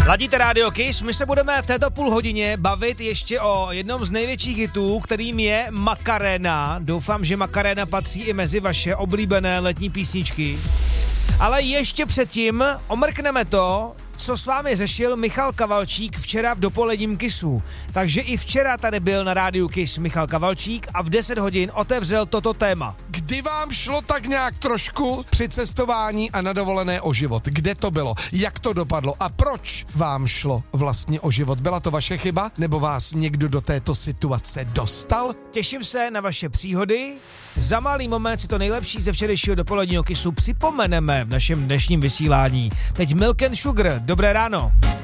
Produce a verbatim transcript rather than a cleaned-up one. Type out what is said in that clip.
Ladíte Radio Kiss, my se budeme v této půl hodině bavit ještě o jednom z největších hitů, kterým je Macarena. Doufám, že Macarena patří i mezi vaše oblíbené letní písničky. Ale ještě předtím omrkneme to, co s vámi řešil Michal Kavalčík včera v dopoledním Kissu. Takže i včera tady byl na rádiu Kiss Michal Kavalčík a v deset hodin otevřel toto téma. Kdy vám šlo tak nějak trošku při cestování a na dovolené o život? Kde to bylo? Jak to dopadlo? A proč vám šlo vlastně o život? Byla to vaše chyba? Nebo vás někdo do této situace dostal? Těším se na vaše příhody. Za malý moment si to nejlepší ze včerejšího dopoledního Kissu připomeneme v našem dnešním vysílání. Teď Milk and Sugar. Dobré ráno.